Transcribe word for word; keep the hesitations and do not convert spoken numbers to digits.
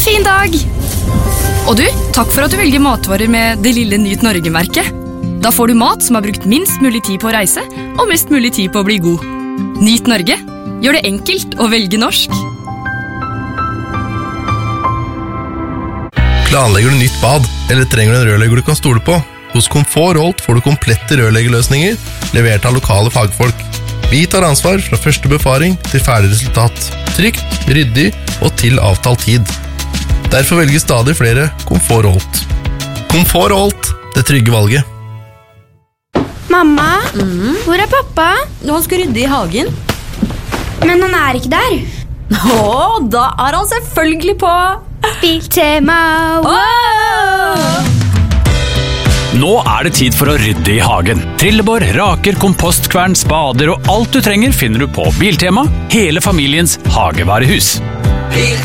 fin dag! Og du, takk for at du velger matvarer med det lille Nyt Norge-merket. Da får du mat som har brukt minst mulig tid på å reise, og mest mulig tid på å bli god. Nyt Norge. Gjør det enkelt å velge norsk. Planlegger du nytt bad, eller trenger du en rørlegger du kan stole på? Hos Komfort Holt får du komplette rørleggerløsninger, levert av lokale fagfolk. Vi tar ansvar fra første befaring til ferdig resultat. Trygt, ryddig og til avtalt tid. Derfor velger stadig flere Komfort Holt. Komfort Holt, det trygge valget. Mamma, Mm. hvor er pappa? Han skal rydde i hagen. Men han er ikke der. Å, da er han selvfølgelig på Biltema. Wow! Nå er det tid for å rydde i hagen. Trillebår, raker, kompostkvern, spader og alt du trenger finner du på Biltema, hele familiens hagevarehus. Biltema.